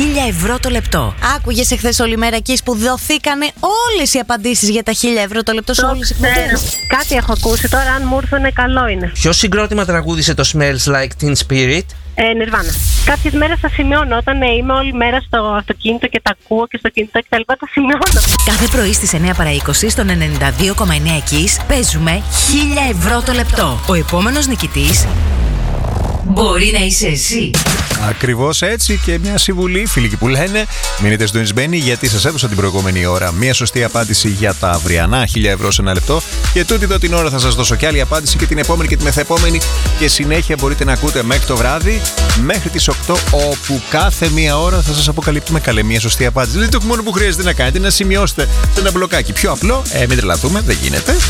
1.000 ευρώ το λεπτό. Άκουγες εχθές όλη μέρα εκεί που δοθήκανε όλες οι απαντήσεις για τα 1.000 ευρώ το λεπτό σε όλες τις εκπομπές. Κάτι έχω ακούσει τώρα, αν μου έρθουνε καλό είναι. Ποιο συγκρότημα τραγούδισε το Smells Like Teen Spirit? Νιρβάνα. Κάποιες μέρες τα σημειώνω. Όταν είμαι όλη μέρα στο αυτοκίνητο και τα ακούω και στο κινητό και τα λοιπά, τα σημειώνω. Κάθε πρωί στις 9 παρά 20 στον 92,9 Kiss παίζουμε 1.000 ευρώ το λεπτό. Ο επόμενος νικητής μπορεί να είσαι εσύ. Ακριβώς έτσι, και μια συμβουλή, φίλοι που λένε, μείνετε συντονισμένοι γιατί σας έδωσα την προηγούμενη ώρα μια σωστή απάντηση για τα αυριανά 1.000 ευρώ σε ένα λεπτό. Και τούτη εδώ την ώρα θα σας δώσω και άλλη απάντηση και την επόμενη και τη μεθεπόμενη. Και συνέχεια μπορείτε να ακούτε μέχρι το βράδυ, μέχρι τις 8, όπου κάθε μία ώρα θα σας αποκαλύπτουμε καλή μια σωστή απάντηση. Δηλαδή το μόνο που χρειάζεται να κάνετε είναι να σημειώσετε σε ένα μπλοκάκι. Πιο απλό, μην τρελαθούμε, δεν γίνεται.